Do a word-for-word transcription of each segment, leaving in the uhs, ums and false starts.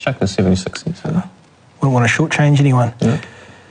Chuck the seventy-six. So. Wouldn't want to shortchange anyone. Yeah.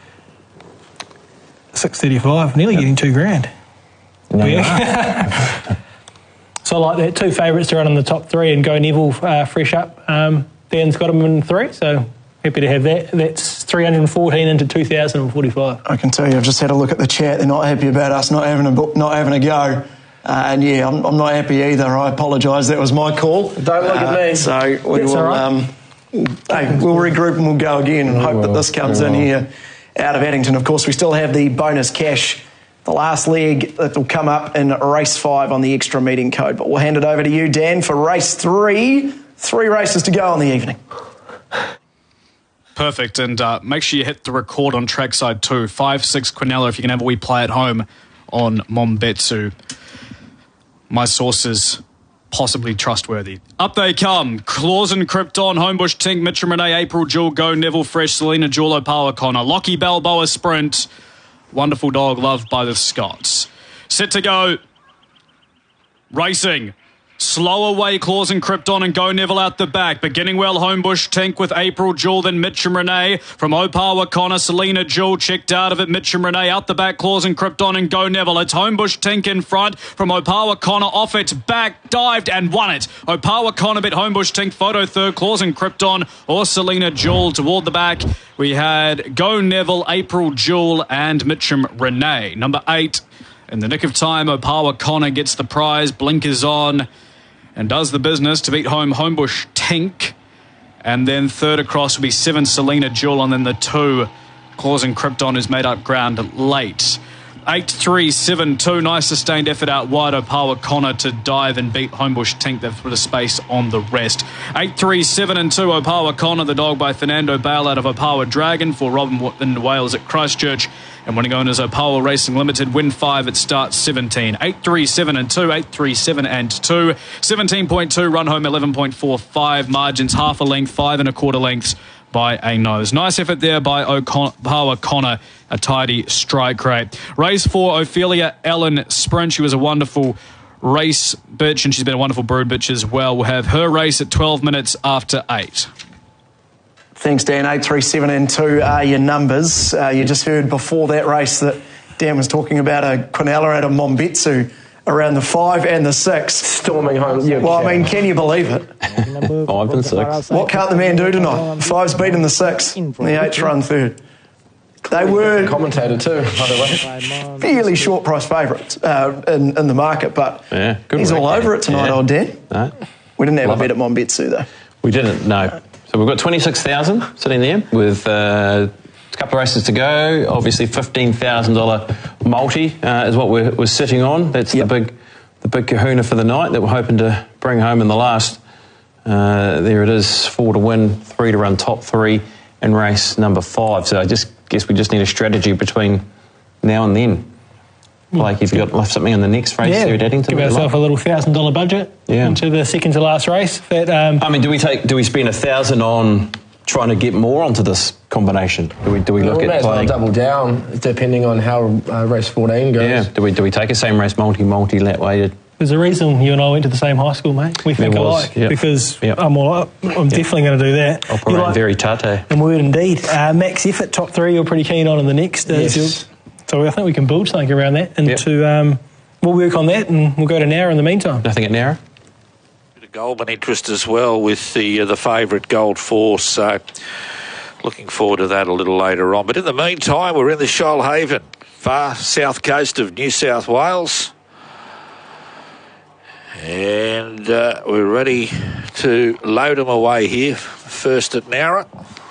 six thirty-five, nearly yep. getting two grand. No, yeah. So I like that. Two favourites to run in the top three and Go Neville uh, fresh up. Um, Dan's got them in three, so happy to have that. That's three hundred fourteen into two thousand forty-five. I can tell you, I've just had a look at the chat. They're not happy about us not having a not having a go. Uh, and yeah, I'm, I'm not happy either. I apologise. That was my call. Don't look uh, at me. So we That's will. All right. Um, hey, we'll regroup and we'll go again, and hope that this comes in here out of Addington. Of course, we still have the bonus cash, the last leg that will come up in race five on the extra meeting code. But we'll hand it over to you, Dan, for race three. Three races to go on the evening. Perfect, and uh, make sure you hit the record on trackside too. five six Quinella if you can have a wee play at home on Mombetsu. My sources, possibly trustworthy. Up they come. Clausen, Krypton, Homebush, Tink, Mitcham, Renee, April, Jewel, Go, Neville, Fresh, Selena, Jewel, Power, Connor, Lockie, Balboa, Sprint. Wonderful dog, loved by the Scots. Set to go. Racing. Slow away, Clausen, Krypton and Go Neville out the back. Beginning well, Homebush, Tink with April, Jewel, then Mitcham, Renee. From Opawa, Connor, Selena, Jewel, checked out of it. Mitcham, Renee out the back, Clausen, Krypton and Go Neville. It's Homebush, Tink in front. From Opawa, Connor off it, back, dived and won it. Opawa, Connor bit Homebush, Tink, photo third, Clausen, Krypton or Selena, Jewel toward the back. We had Go Neville, April, Jewel and Mitcham, Renee. Number eight, in the nick of time, Opawa, Connor gets the prize, blinkers on, and does the business to beat home Homebush Tink. And then third across will be seven Selena Jewel, and then the two Clausen Krypton, who's made up ground late. eight three seven two, nice sustained effort out wide. Opawa Connor to dive and beat Homebush Tink. They've put a space on the rest. eight three seven and two, Opawa Connor, the dog by Fernando Bale out of Opawa Dragon for Robin in Wales at Christchurch. And winning owners Opawa Racing Limited win five at start seventeen. eight three seven and two, eight three seven and two. seventeen point two, run home eleven point four five. Margins half a length, five and a quarter lengths by a nose. Nice effort there by Opawa Connor, a tidy strike rate. Race four, Ophelia Ellen Sprint. She was a wonderful race bitch, and she's been a wonderful brood bitch as well. We'll have her race at twelve minutes after eight. Thanks, Dan. eight three seven and two are your numbers. Uh, you just heard before that race that Dan was talking about a Quinella at a Mombetsu around the five and the six. Storming home. Yeah, well, I mean, can you believe it? Five and six. What can't the man do tonight? Five's beaten the six, and the eight's run third. They were commentator too, by the way. Fairly short price favourites uh, in, in the market, but yeah, good he's all over it tonight, yeah. old Dan. No. We didn't have Love a bet it. at Mombetsu, though. We didn't, no. So we've got twenty-six thousand sitting there with uh, a couple of races to go. Obviously, fifteen thousand dollars multi uh, is what we're, we're sitting on. That's yep. the big the big kahuna for the night that we're hoping to bring home in the last. Uh, there it is, four to win, three to run top three in race number five. So I just guess we just need a strategy between now and then. Like if you've got left something in the next race yeah, there at Addington. Give ourselves like. a little thousand dollar budget yeah. into the second to last race. But, um, I mean, do we take do we spend a thousand on trying to get more onto this combination? Do we do we look well, at playing? Well double down depending on how uh, race fourteen goes. Yeah. Do we do we take a same race multi multi lat weighted? There's a reason you and I went to the same high school, mate. We think alike yep. because yep. I'm all up. I'm yep. definitely going to do that. Operating like, very tate. And word indeed. Uh, max effort top three. You're pretty keen on in the next. Uh, yes. So I think we can build something around that, and yep. to um, we'll work on that, and we'll go to Nara in the meantime. Nothing at Nara. Bit of Goldman interest as well with the uh, the favourite Gold Force. So looking forward to that a little later on. But in the meantime, we're in the Shoalhaven, far south coast of New South Wales, and uh, we're ready to load them away here. First at Nara.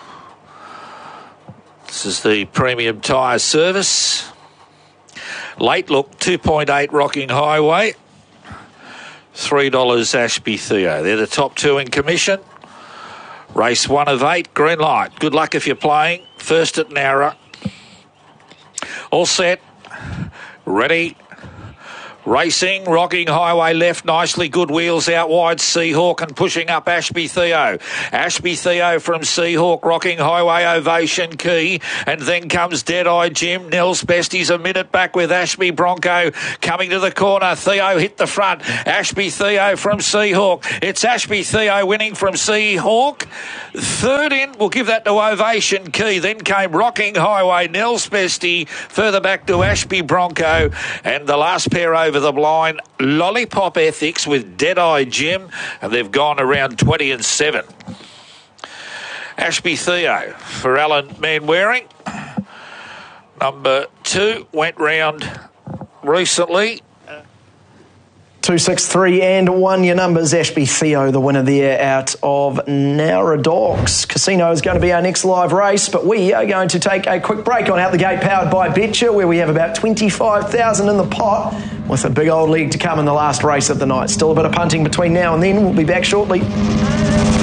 This is the Premium Tyre Service. Late look, two point eight Rocking Highway. three dollars Ashby Theo. They're the top two in commission. Race one of eight, green light. Good luck if you're playing. First at Nara. All set. Ready. Racing, Rocking Highway left nicely, good wheels out wide, Seahawk and pushing up Ashby Theo. Ashby Theo from Seahawk, Rocking Highway, Ovation Key, and then comes Deadeye Jim. Nels Bestie's a minute back with Ashby Bronco coming to the corner. Theo hit the front. Ashby Theo from Seahawk. It's Ashby Theo winning from Seahawk. Third in, we'll give that to Ovation Key. Then came Rocking Highway, Nels Bestie, further back to Ashby Bronco, and the last pair over the blind, Lollipop Ethics with Deadeye Jim, and they've gone around twenty and seven. Ashby Theo for Alan Manwaring. Number two went round recently. Two, six, three, and one. Your numbers. Ashby Theo, the winner there out of Nowra Dogs. Casino is going to be our next live race, but we are going to take a quick break on Out the Gate, powered by Betcha, where we have about twenty-five thousand in the pot, with a big old leg to come in the last race of the night. Still a bit of punting between now and then. We'll be back shortly.